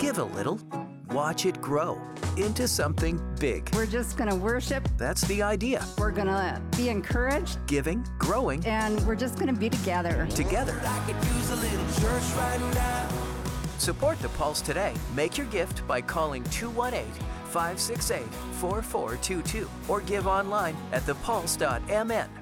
Give a little. Watch it grow into something big. We're just going to worship. That's the idea. We're going to be encouraged. Giving, growing, And we're just going to be together. together. I could use a little church right now. Support the Pulse today. Make your gift by calling 218-568-4422 or give online at thepulse.mn.